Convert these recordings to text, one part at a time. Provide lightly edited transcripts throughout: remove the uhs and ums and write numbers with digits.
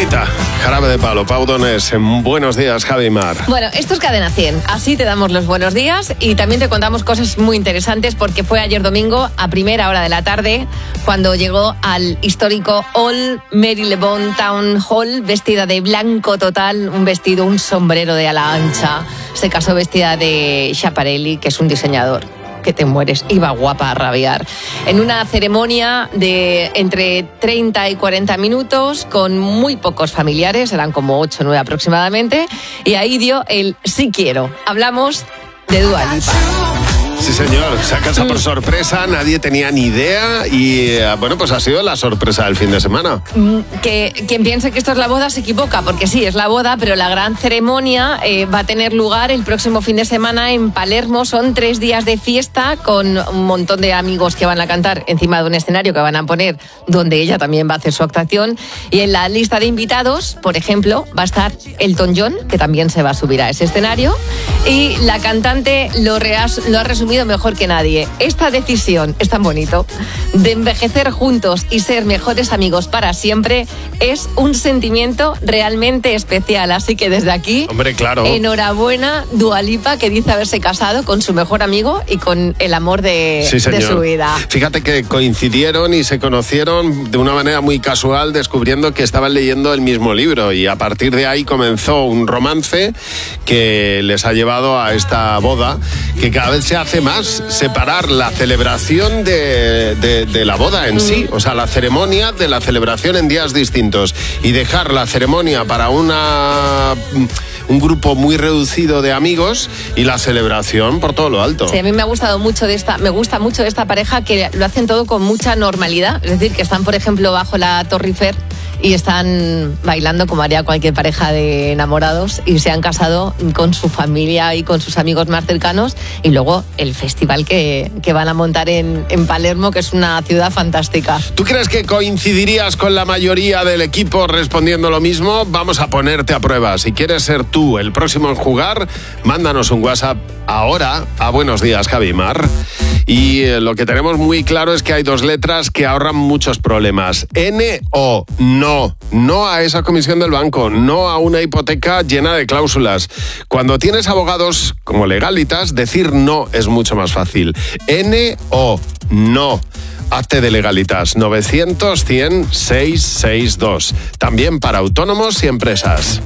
Bonita, Jarabe de Palo, Pau Donés, en Buenos Días, Javi Mar. Bueno, esto es Cadena 100, así te damos los buenos días y también te contamos cosas muy interesantes porque fue ayer domingo a primera hora de la tarde cuando llegó al histórico Old Marylebone Town Hall vestida de blanco total, un vestido, un sombrero de ala ancha. Se casó vestida de Schiaparelli, que es un diseñador que te mueres, iba guapa a rabiar. En una ceremonia de entre 30 y 40 minutos, con muy pocos familiares, eran como 8 o 9 aproximadamente, y ahí dio el sí quiero. Hablamos de Dua Lipa. Sí, señor, se casa por sorpresa, nadie tenía ni idea y, bueno, pues ha sido la sorpresa del fin de semana. Que quien piense que esto es la boda se equivoca, porque sí, es la boda, pero la gran ceremonia va a tener lugar el próximo fin de semana en Palermo. Son 3 días de fiesta con un montón de amigos que van a cantar encima de un escenario que van a poner donde ella también va a hacer su actuación. Y en la lista de invitados, por ejemplo, va a estar Elton John, que también se va a subir a ese escenario. Y la cantante lo ha resumido mejor que nadie. Esta decisión, es tan bonito, de envejecer juntos y ser mejores amigos para siempre, es un sentimiento realmente especial. Así que desde aquí, hombre, claro, enhorabuena Dua Lipa, que dice haberse casado con su mejor amigo y con el amor de su vida. Fíjate que coincidieron y se conocieron de una manera muy casual, descubriendo que estaban leyendo el mismo libro, y a partir de ahí comenzó un romance que les ha llevado a esta boda, que cada vez se hace más separar la celebración de la boda en sí, o sea, la ceremonia de la celebración en días distintos, y dejar la ceremonia para un grupo muy reducido de amigos y la celebración por todo lo alto. Sí, a mí me gusta mucho de esta pareja, que lo hacen todo con mucha normalidad, es decir, que están, por ejemplo, bajo la Torre Eiffel y están bailando como haría cualquier pareja de enamorados, y se han casado con su familia y con sus amigos más cercanos, y luego el festival que van a montar en Palermo, que es una ciudad fantástica. ¿Tú crees que coincidirías con la mayoría del equipo respondiendo lo mismo? Vamos a ponerte a prueba. Si quieres ser tú el próximo en jugar, mándanos un WhatsApp ahora a Buenos Días, Javi Mar. Y lo que tenemos muy claro es que hay 2 letras que ahorran muchos problemas. N-O, no. No a esa comisión del banco, no a una hipoteca llena de cláusulas. Cuando tienes abogados como Legalitas, decir no es mucho más fácil. N-O, no. Hazte de Legalitas, 900-100-662. También para autónomos y empresas.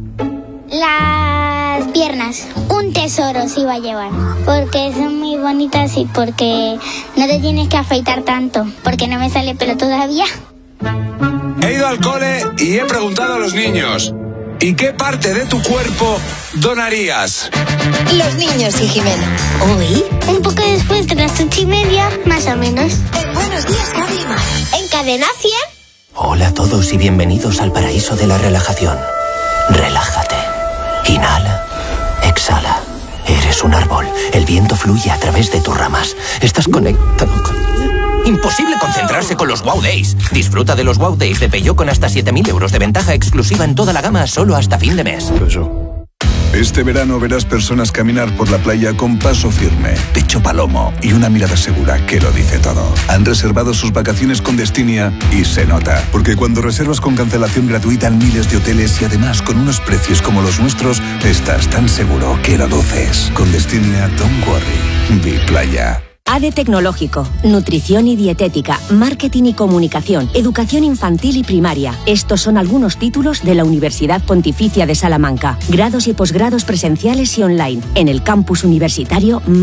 Las piernas, un tesoro se iba a llevar, porque son muy bonitas y porque no te tienes que afeitar tanto, porque no me sale pelo todavía. He ido al cole y he preguntado a los niños, ¿y qué parte de tu cuerpo donarías? Los niños y Jimeno. Hoy, un poco después de las 8:30, más o menos. En Buenos Días, Javi Mar. En Cadena 100. Hola a todos y bienvenidos al paraíso de la relajación. Relájate. Inhala, exhala. Eres un árbol. El viento fluye a través de tus ramas. Estás conectado con... Imposible concentrarse con los Wow Days. Disfruta de los Wow Days de Peugeot con hasta 7.000 euros de ventaja exclusiva en toda la gama, solo hasta fin de mes. Este verano verás personas caminar por la playa con paso firme, pecho palomo y una mirada segura que lo dice todo. Han reservado sus vacaciones con Destinia y se nota, porque cuando reservas con cancelación gratuita en miles de hoteles y además con unos precios como los nuestros, estás tan seguro que lo luces. Con Destinia, don't worry, vi playa. ADE Tecnológico, Nutrición y Dietética, Marketing y Comunicación, Educación Infantil y Primaria. Estos son algunos títulos de la Universidad Pontificia de Salamanca. Grados y posgrados presenciales y online en el campus universitario